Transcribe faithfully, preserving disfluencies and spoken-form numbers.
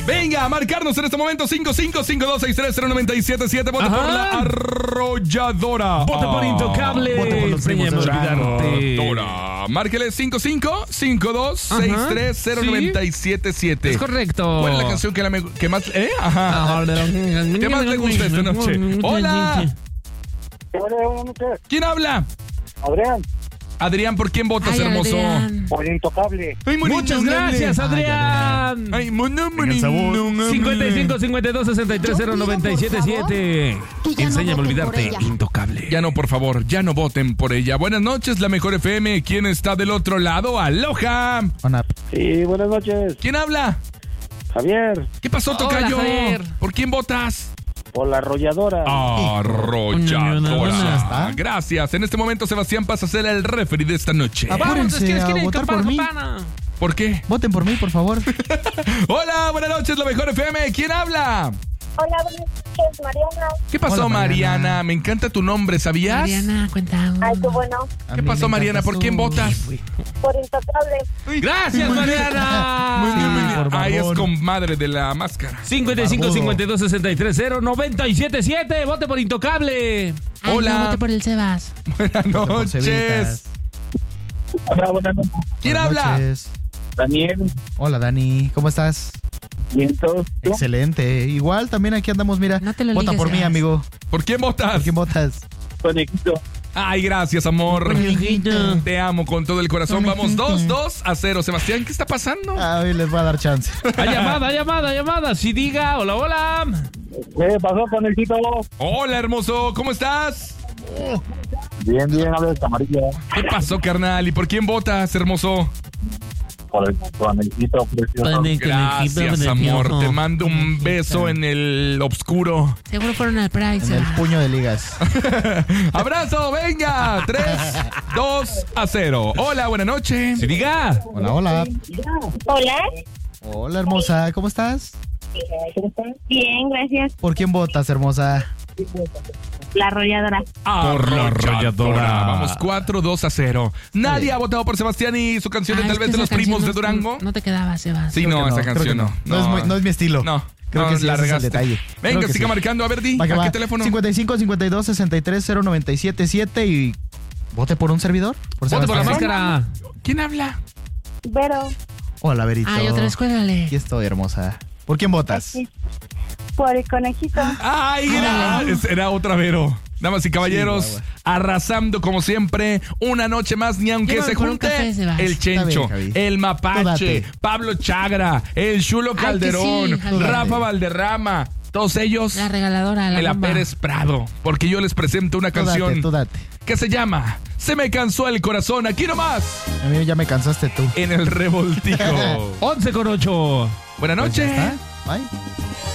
Venga, a marcarnos en este momento cinco cinco cinco dos seis tres cero nueve siete siete. Vote Ajá. por la arrolladora. Vote por Intocable. Vote por los primos de Olvidarte. Arrolladora. Márquele cinco cinco cinco dos seis tres cero nueve siete siete. Es correcto. ¿Cuál es la canción que, la me- que más... ¿Eh? Ajá. ¿Qué más le gusta esta noche? Hola. Hola, buenas noches. ¿Quién habla? Adrián, Adrián, ¿por quién votas, Ay, hermoso? Adrián. por Intocable. Ay, morenito, Muchas gracias, Adrián. Ay, mono, el morenito, sabor. hombre. cincuenta y cinco, cincuenta y dos, sesenta y tres, cero nueve siete siete. Tú ya no Enséñame a votes olvidarte. por ella. Intocable. Ya no, por favor, ya no voten por ella. Buenas noches, la mejor F M. ¿Quién está del otro lado? ¡Aloha! Sí, buenas noches. ¿Quién habla? Javier, ¿Qué pasó, Hola, tocayo? Javier. ¿Por quién votas? por la arrolladora. Arrolladora. Gracias. En este momento, Sebastián pasa a ser el referee de esta noche. Ah, Vamos, Apúrense es que a quieren votar campana, por mí. campana. ¿Por qué? Voten por mí, por favor. Hola, buenas noches, la mejor F M. ¿Quién habla? Hola, buenas noches, Mariana. ¿Qué pasó, Hola, Mariana? Mariana. Me encanta tu nombre, ¿sabías? Mariana, cuenta. Ay, qué bueno. A ¿Qué mí pasó, me Mariana? encantas ¿Por tú. quién votas? Por Intocable. Gracias, Muy bien. Mariana. Muy bien, muy bien. por Ahí es favor. comadre de la máscara. cincuenta y cinco, Barbudo. cincuenta y dos, sesenta y tres, cero nueve siete siete. Vote por Intocable. Ay, Hola. no, vote por el Sebas. Buenas por noches. Cevitas. Hola, buenas noches. ¿Quién Buenas habla? noches. Daniel, Hola, Dani. ¿Cómo estás? bien, todos. ¿Tú? Excelente. Igual también aquí andamos, mira. No te lo Vota ligues, por mí, Sebas. amigo. ¿Por quién votas? ¿Por quién votas? Conejito. Ay, gracias, amor. Conejito. Te amo con todo el corazón. Vamos Conejito. dos, dos a cero. Sebastián, ¿qué está pasando? Ay, les voy a dar chance. Hay llamada, hay llamada, hay llamada. Si diga, hola, hola. ¿Qué pasó, Conejito? Hola, hermoso. ¿Cómo estás? Bien, bien, habla de Camarilla. ¿Qué pasó, carnal? ¿Y por quién votas, hermoso? Por el Conejito precioso. Gracias, amor. Te mando un beso en el oscuro. Seguro fueron al Pride, En el Sebas. puño de ligas. Abrazo, venga. tres, dos a cero. Hola, buena noche. Si diga. Hola, hola. Hola. Hola, hermosa. ¿Cómo estás? Bien, gracias. ¿Por quién votas, hermosa? La arrolladora. Arrolladora. Vamos cuatro, dos a cero. Nadie ha votado por Sebastián y su canción de Ah, tal es vez que de los esa canción primos de no- Durango. No te quedaba, Sebas. Sí, Creo no, que esa creo canción que no. No, es muy- no es mi estilo. No, Creo no, que sí, la ese es el regaste. detalle. Venga, Creo que siga sí. marcando. A ver, Di, Va que ¿a va. qué teléfono? cincuenta y cinco, cincuenta y dos, sesenta y tres, cero nueve siete siete y vote por un servidor. Por Vote por la Sebastián. máscara. ¿Quién habla? Vero, Hola, Verito. Ay, otra vez, cuélgale. Aquí estoy, hermosa. ¿Por quién votas? por el Conejito. ¡Ay, era, era otra Vero! Damas y caballeros, Sí, guau, arrasando como siempre, una noche más, ni aunque Llévame se por un junte café, Sebas. el Chencho, Está bien, Javi. el Mapache, Tú date. Pablo Chagra, el Chulo Ay, que Calderón, sí, Javi. Rafa Valderrama, todos ellos, La regaladora, la la bomba. Pérez Prado, porque yo les presento una Tú canción date, tú date. que se llama Se me cansó el corazón, aquí nomás, A mí ya me cansaste tú. en el revoltijo. once con ocho. Buenas Pues ya noches. está. Bye.